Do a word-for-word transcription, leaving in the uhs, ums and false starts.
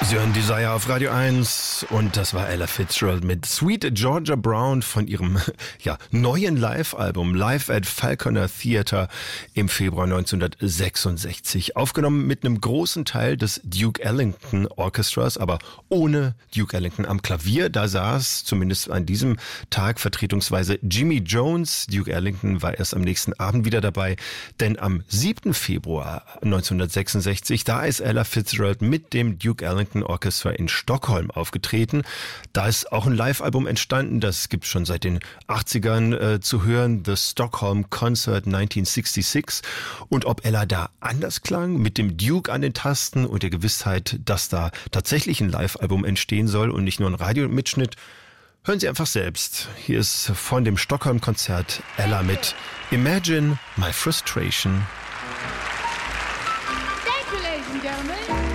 Sie hören Desire auf Radio eins und das war Ella Fitzgerald mit Sweet Georgia Brown von ihrem ja, neuen Live-Album Live at Falconer Theatre im Februar neunzehnhundertsechsundsechzig. Aufgenommen mit einem großen Teil des Duke Ellington Orchestras, aber ohne Duke Ellington am Klavier. Da saß zumindest an diesem Tag vertretungsweise Jimmy Jones. Duke Ellington war erst am nächsten Abend wieder dabei, denn am siebten Februar neunzehnhundertsechsundsechzig, da ist Ella Fitzgerald mit dem Duke Ellington Orchestra in Stockholm aufgetreten. Da ist auch ein Live-Album entstanden, das gibt es schon seit den achtzigern äh, zu hören, The Stockholm Concert neunzehnhundertsechsundsechzig. Und ob Ella da anders klang, mit dem Duke an den Tasten und der Gewissheit, dass da tatsächlich ein Live-Album entstehen soll und nicht nur ein Radiomitschnitt, hören Sie einfach selbst. Hier ist von dem Stockholm-Konzert Ella mit Imagine My Frustration. Thank you, ladies and gentlemen.